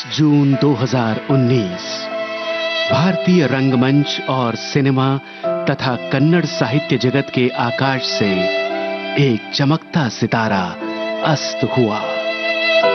22 जून 2019 भारतीय रंगमंच और सिनेमा तथा कन्नड़ साहित्य जगत के आकाश से एक चमकता सितारा अस्त हुआ।